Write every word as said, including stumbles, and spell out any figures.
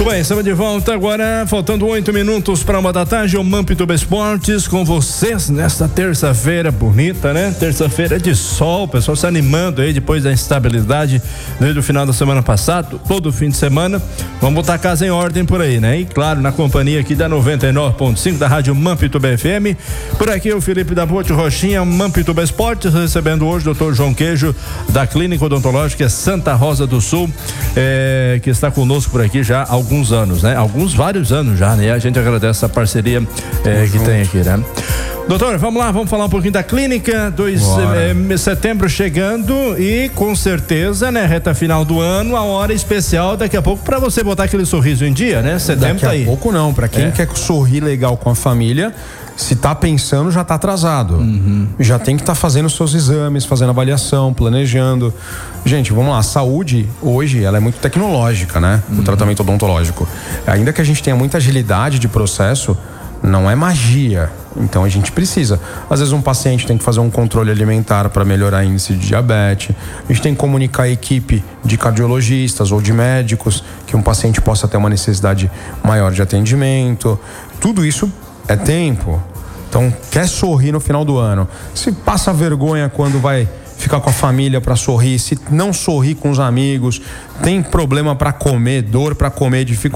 Muito bem, estamos de volta agora, faltando oito minutos para uma da tarde, o Mampituba Esportes com vocês nesta terça-feira bonita, né? Terça-feira de sol, o pessoal se animando aí depois da instabilidade desde o final da semana passada, todo fim de semana. Vamos botar a casa em ordem por aí, né? E claro, na companhia aqui da noventa e nove ponto cinco da Rádio Mampituba F M. Por aqui o Felipe da Ponte Rochinha, Mampituba Esportes, recebendo hoje o doutor João Queijo, da Clínica Odontológica Santa Rosa do Sul, é, que está conosco por aqui já há alguns anos, né? Alguns, vários anos já, né? A gente agradece a parceria é, que tem aqui, né? Doutor, vamos lá, vamos falar um pouquinho da clínica, dois de setembro chegando e com certeza, né, reta final do ano, a hora especial daqui a pouco para você botar aquele sorriso em dia, né? Setembro daqui tá aí. a pouco não, para quem é. quer sorrir legal com a família, se tá pensando, já tá atrasado. Uhum. Já tem que estar tá fazendo seus exames, fazendo avaliação, planejando. Gente, vamos lá, a saúde hoje, ela é muito tecnológica, né? Uhum. O tratamento odontológico. Ainda que a gente tenha muita agilidade de processo, não é magia. Então a gente precisa. Às vezes um paciente tem que fazer um controle alimentar para melhorar índice de diabetes. A gente tem que comunicar a equipe de cardiologistas ou de médicos que um paciente possa ter uma necessidade maior de atendimento. Tudo isso é tempo. Então, quer sorrir no final do ano. Se passa vergonha quando vai ficar com a família para sorrir, se não sorrir com os amigos, tem problema para comer, dor para comer, dificuldade